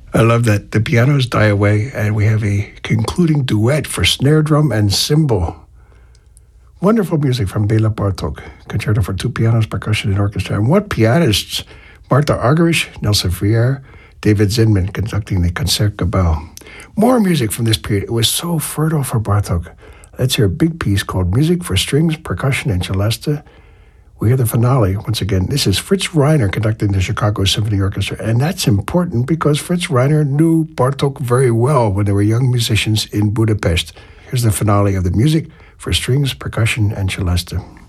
I love that. The pianos die away, and we have a concluding duet for snare drum and cymbal. Wonderful music from Bela Bartok, concerto for two pianos, percussion, and orchestra. And what pianists? Martha Argerich, Nelson Friere, David Zinman conducting the Concertgebouw. More music from this period. It was so fertile for Bartok. Let's hear a big piece called Music for Strings, Percussion, and Celesta. We hear the finale once again. This is Fritz Reiner conducting the Chicago Symphony Orchestra, and that's important because Fritz Reiner knew Bartok very well when they were young musicians in Budapest. Here's the finale of the Music for Strings, Percussion, and Celesta.